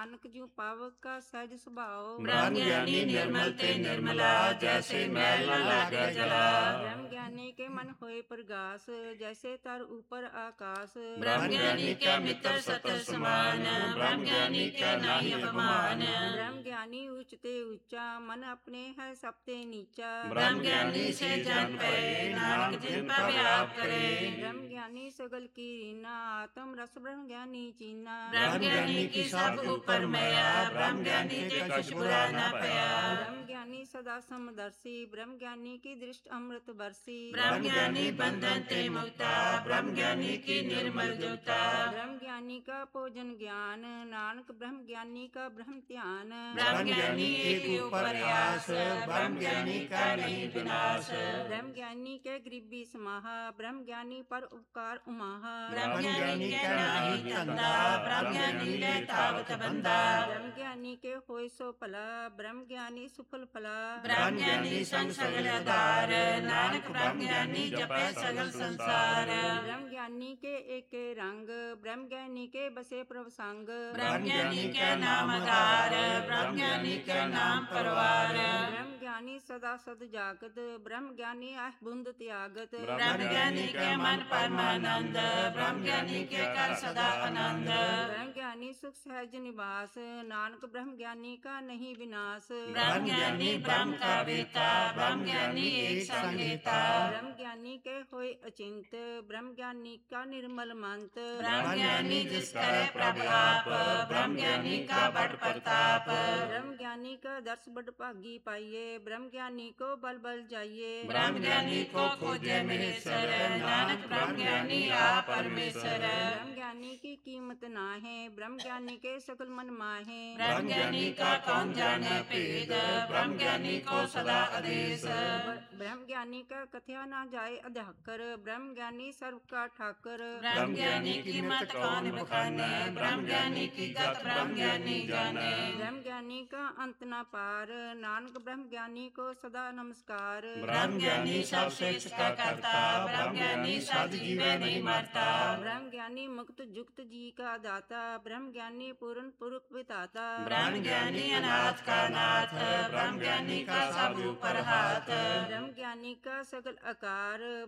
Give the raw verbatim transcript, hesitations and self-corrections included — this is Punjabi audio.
ਅਨਕ ਜੂ ਪਾਵਕ ਕਾ ਸਹਿਜ ਸੁਭਾਉ। ਬ੍ਰਹਮ ਗਿਆਨੀ ਨਿਰਮਲ ਤੇ ਨਿਰਮਲਾ, ਜੈਸੇ ਮੈਲ ਨ ਲਾਗੇ ਜਲਾ। ਬ੍ਰਹਮ ਗਿਆਨੀ ਕੇ ਮਨ ਹੋਏ ਪ੍ਰਗਾਸ, ਜੈਸੇ ਤਰ ਉਪਰ ਆਕਾਸ। ਬ੍ਰਹਮ ਗਿਆਨੀ ਕੈ ਮਿੱਤਰ ਸਤਰ ਸਮਾਨ, ਬ੍ਰਹਮ ਗਿਆਨੀ ਕੈ ਨਾਹੀ ਅਪਮਾਨ। ਬ੍ਰਹਮ ਗਿਆਨੀ ਉੱਚ ਤੇ ਉੱਚਾ, ਮਨ ਆਪਣੇ ਹੈ ਸਭ ਤੇ ਨੀਚਾ। ਬ੍ਰਹਮ ਗਿਆਨੀ ਸੇ ਜਨ ਪਏ, ਨਾਨਕ ਜਿਨ ਪੈ ਆਪ ਕਰੇ। ਬ੍ਰਹਮ ਗਿਆਨੀ ਸਗਲ ਕੀ ਰੀਨਾ, ਆਤਮ ਰਸ ਬ੍ਰਹਮ ਗਿਆਨੀ ਚੀਨਾ। ਬ੍ਰਹਮ ਗਿਆਨੀ ਕੀ ਸਭ ਉਪਰ ਮਇਆ, ਬ੍ਰਹਮ ਗਿਆਨੀ ਤੇ ਕਛ ਬੁਰਾ ਨ ਭਇਆ। ਬ੍ਰਹਮ ਗਿਆਨੀ ਸਦਾ ਸਮਦਰਸੀ, ਬ੍ਰਹਮ ਗਿਆਨੀ ਕੀ ਦ੍ਰਿਸ਼ਟ ਅੰਮ੍ਰਿਤ ਬਰਸੀ। ਬ੍ਰਹਮ ਗਿਆਨੀ ਬੰਧਨ ਤੇ ਮੁਕਤਾ, ਬ੍ਰਹਮ ਗਿਆਨੀ ਕੀ ਨਿਰਮਲ ਜੁਗਤਾ। ਬ੍ਰਹਮ ਗਿਆਨੀ ਕਾ ਭੋਜਨ ਗਿਆਨ, ਨਾਨਕ ਬ੍ਰਹਮ ਗਿਆਨੀ ਕਾ ਬ੍ਰਹਮ ਧਿਆਨ। ਬ੍ਰਹਮ ਗਿਆਨੀ ਏਕ ਉਪਰ ਆਸ, ਬ੍ਰਹਮ ਗਿਆਨੀ ਕਾ ਨਹੀਂ ਵਿਨਾਸ਼। ਬ੍ਰਹਮ ਗਿਆਨੀ ਕੇ ਗਰੀਬੀ ਸਮਾਹਾ, ਬ੍ਰਹਮ ਗਿਆਨੀ ਪਰ ਉਪਕਾਰ ਉਮਾਹਾ। ਬ੍ਰਹਮ ਗਿਆਨੀ ਕੈ ਨਾਹੀ ਧੰਦਾ, ਬ੍ਰਹਮ ਗਿਆਨੀ ਲੈ ਤਾਵਤ ਬੰਦਾ। ਬ੍ਰਹਮ ਗਿਆਨੀ ਕੇ ਹੋਇ ਸੋ ਭਲਾ, ਬ੍ਰਹਮ ਗਿਆਨੀ ਸੁਫਲ ਫਲਾ। ਬ੍ਰਹਮ ਗਿਆਨੀ ਸੰਗ ਸਗਲ ਆਧਾਰ, ਨਾਨਕ ਬ੍ਰਹਮ ਗਿਆਨੀ ਜਪੈ ਸਗਲ ਸੰਸਾਰ। ਬ੍ਰਹਮ ਗਿਆਨੀ ਕੇ ਏਕੇ ਰੰਗ, ਬ੍ਰਹਮ ਗਿਆਨੀ ਕੇ ਬਸੇ ਪ੍ਰਭ ਸੰਗ। ਬ੍ਰਹਮ ਗਿਆਨੀ ਕੈ ਨਾਮ ਆਧਾਰ, ਬ੍ਰਹਮ ਗਿਆਨੀ ਕੈ ਨਾਮ ਪਰਵਾਰ। ਬ੍ਰਹਮ ਗਿਆਨੀ ਸਦਾ ਸਦ ਜਾਗਤ, ਬ੍ਰਹਮ ਗਿਆਨੀ ਆਹ ਬੁੰਦ ਤਿਆਗਤ। ਬ੍ਰਹਮ ਗਿਆਨੀ ਕੈ ਮਨ ਪਰਮਾਨੰਦ, ਬ੍ਰਹਮ ਗਿਆਨੀ ਕੇ ਕਰ ਸਦਾ ਆਨੰਦ। ਬ੍ਰਹਮ ਗਿਆਨੀ ਸੁਖ ਸਹਿਜ ਨਿਵਾਸ, ਨਾਨਕ ਬ੍ਰਹਮ ਗਿਆਨੀ ਕਾ ਨਹੀਂ ਵਿਨਾਸ਼। ਬ੍ਰਹਮ ਗਿਆਨੀ ਬ੍ਰਹਮ ਕਾ ਵੇਤਾ, ਬ੍ਰਹਮ ਗਿਆਨੀ ਏਕ ਸੰਗ ਏਤਾ। ਬ੍ਰਹਮ ਗਿਆਨੀ ਕੇ ਹੋਏ ਅਚਿੰਤ, ਬ੍ਰਹਮ ਗਿਆਨੀ ਕਾ ਨਿਰਮਲ ਮੰਤ। ਬ੍ਰਹਮ ਗਿਆਨੀ ਜਿਸ ਕਰੈ ਪ੍ਰਭ ਆਪ, ਬ੍ਰਹਮ ਗਿਆਨੀ ਕਾ ਬੜ ਪ੍ਰਤਾਪ। ਬ੍ਰਹਮ ਗਿਆਨੀ ਕਾ ਦਰਸ ਬੜ ਭਾਗੀ ਪਾਈਏ, ਬ੍ਰਹਮ ਗਿਆਨੀ ਕੋ ਬਲ ਬਲ ਜਾਈਏ। ਬ੍ਰਹਮ ਗਿਆਨੀ ਕੋ ਖੋਜੈ ਮਹੇਸਰ, ਨਾਨਕ ਬ੍ਰਹਮ ਗਿਆਨੀ ਆਪ ਪਰਮੇਸਰ। ਬ੍ਰਹਮ ਗਿਆਨੀ ਕੀ ਕੀਮਤ ਨਾਹੀਂ, ਬ੍ਰਹਮ ਗਿਆਨੀ ਕੇ ਸਕਲ ਮਨ ਮਾਹੇ। ਬ੍ਰਹਮ ਗਿਆਨੀ ਕਾ ਕੌਣ ਜਾਣੈ ਭੇਦ, ਬ੍ਰਹਮ ਗਿਆਨੀ ਕੋ ਸਦਾ ਆਦੇਸ। ਬ੍ਰਹਮ ਗਿਆਨੀ ਕਾ ਕਥਿਆ ਨਾ ਜਾਏ ਅਧਿਆਕਰ, ਬ੍ਰਹਮ ਗਿਆਨੀ ਸਰਬ ਕਾ ਠਾਕਰ। ਬ੍ਰਹਮ ਗਿਆਨੀ ਕੀ ਮਤ ਕੌਣ ਬਖਾਨੈ, ਬ੍ਰਹਮ ਗਿਆਨੀ ਕੀ ਗਤ ਬ੍ਰਹਮ ਗਿਆਨੀ ਜਾਣੈ। ਬ੍ਰਹਮ ਗਿਆਨੀ ਕਾ ਅੰਤ ਨਾ ਪਾਰ, ਨਾਨਕ ਬ੍ਰਹਮ ਗਿਆਨੀ ਕੋ ਸਦਾ ਨਮਸਕਾਰ। ਬ੍ਰਹਮ ਗਿਆਨੀ ਸਭ ਸ੍ਰਿਸ਼ਟ ਕਾ ਕਰਤਾ, ਬ੍ਰਹਮ ਗਿਆਨੀ ਸਦ ਜੀਵੈ ਨਹੀਂ ਮਰਤਾ। ਬ੍ਰਹਮ ਗਿਆਨੀ ਮੁਕਤ ਜੁਗਤ ਜੀ ਕਾ ਦਾਤਾ, ਬ੍ਰਹਮ ਗਿਆਨੀ ਪੂਰਨ ਪੁਰਖ ਵਿਧਾਤਾ। ਬ੍ਰਹਮ ਗਿਆਨੀ ਅਨਾਥ ਕਾ ਨਾਥ, ਬ੍ਰਹਮ ਗਿਆਨੀ ਕਾ ਸਭ ਉਪਰ ਹਾਥ। ਬ੍ਰਹਮ ਗਿਆਨੀ ਕਾ ਸਗਲ ਆਕਾਰ,